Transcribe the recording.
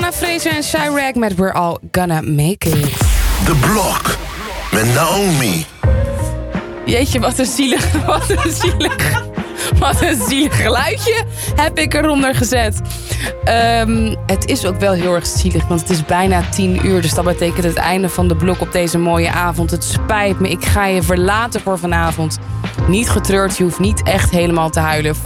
Brianna Fraser en Chirac met We're All Gonna Make It. De Blok met Naomi. Jeetje, wat een zielig geluidje heb ik eronder gezet. Het is ook wel heel erg zielig, want het is bijna 10 uur. Dus dat betekent het einde van de Blok op deze mooie avond. Het spijt me, ik ga je verlaten voor vanavond. Niet getreurd, je hoeft niet echt helemaal te huilen.